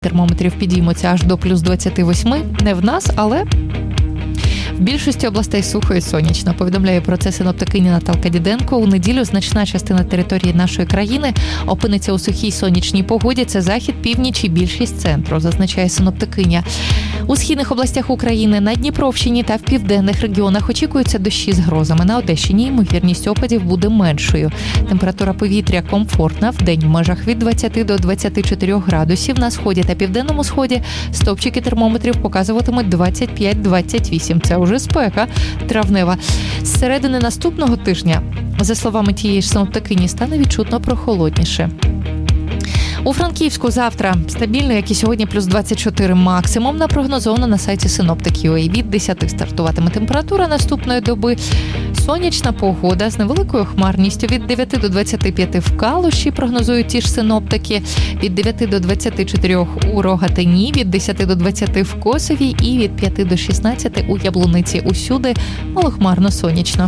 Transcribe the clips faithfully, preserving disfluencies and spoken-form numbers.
термометрів підіймуться аж до плюс двадцять вісім. Не в нас, але в більшості областей сухо і сонячно. Повідомляє про це синоптикиня Наталка Діденко. У неділю значна частина території нашої країни опиниться у сухій сонячній погоді. Це захід, північ і більшість центру, зазначає синоптикиня. У східних областях України, на Дніпровщині та в південних регіонах очікуються дощі з грозами. На Одещині ймовірність опадів буде меншою. Температура повітря комфортна, вдень в межах від двадцяти до двадцяти чотирьох градусів. На сході та південному сході стовпчики термометрів показуватимуть двадцять п'ять - двадцять вісім. Це уже спека травнева. З середини наступного тижня, за словами тієї ж синоптикині, стане відчутно прохолодніше. У Франківську завтра стабільно, як і сьогодні, плюс двадцять чотири максимум, напрогнозовано на сайті синоптиків. Від десяти стартуватиме температура наступної доби. Сонячна погода з невеликою хмарністю. Від дев'яти до двадцяти п'яти в Калуші прогнозують ті ж синоптики. Від дев'яти до двадцяти чотирьох у Рогатині, від десяти до двадцяти в Косові і від п'яти до шістнадцяти у Яблуниці. Усюди малохмарно сонячно.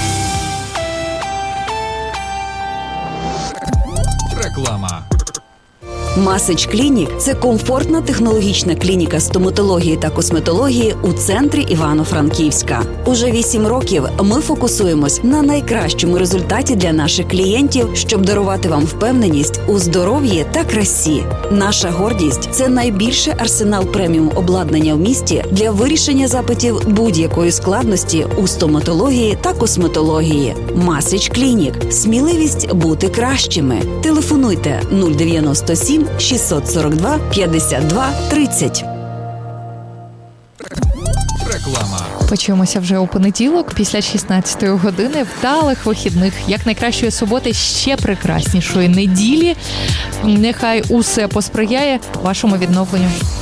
Реклама. Масич Клінік – це комфортна технологічна клініка стоматології та косметології у центрі Івано-Франківська. Уже вісім років ми фокусуємось на найкращому результаті для наших клієнтів, щоб дарувати вам впевненість у здоров'ї та красі. Наша гордість – це найбільший арсенал преміум обладнання в місті для вирішення запитів будь-якої складності у стоматології та косметології. Масич Клінік – сміливість бути кращими. Телефонуйте нуль дев'яносто сім шістсот сорок два п'ятдесят два тридцять. Реклама. Почуємося вже у понеділок після шістнадцятої години. Вдалих вихідних, як найкращої суботи, ще прекраснішої неділі. Нехай усе посприяє вашому відновленню.